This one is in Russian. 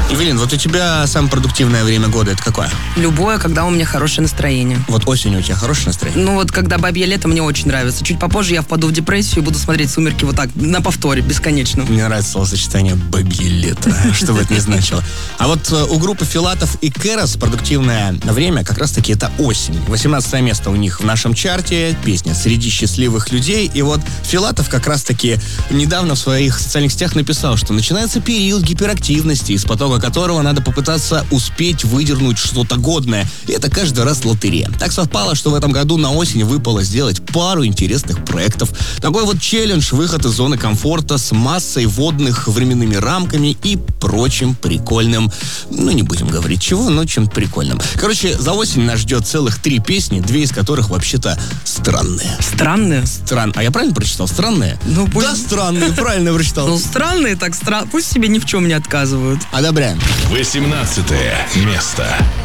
Эвелин, вот у тебя самое продуктивное время года это какое? Любое, когда у меня хорошее настроение. Вот осенью у тебя хорошее настроение? Ну вот, когда «Бабье лето» мне очень нравится. Чуть попозже я впаду в депрессию и буду смотреть «Сумерки» вот так, на повторе, бесконечно. Мне нравится словосочетание «бабье лето», что бы это ни значило. А вот у группы Филатов и Кэрос продуктивное время как раз-таки это осень. 18 место у них в нашем чарте, песня «Среди счастливых людей». И вот Филатов как раз-таки недавно в своих социальных сетях написал, что начинается период гиперактивности, из потока которого надо попытаться успеть выдернуть что-то годное. И это каждый раз лотерея. Так совпало, что в этом году на осень выпало сделать пару интересных проектов. Такой вот челлендж, выход из зоны комфорта с массой водных временными рамками и прочим прикольным. Ну, не будем говорить чего, но чем-то прикольным. Короче, за осень нас ждет целых 3 песни, 2 из которых вообще-то странные. Странные? А я правильно прочитал? Странные? Ну, Да, странные, правильно прочитал. Ну, странные так странные. Пусть себе ни в чем не отказывают. Одобряем. 18 место.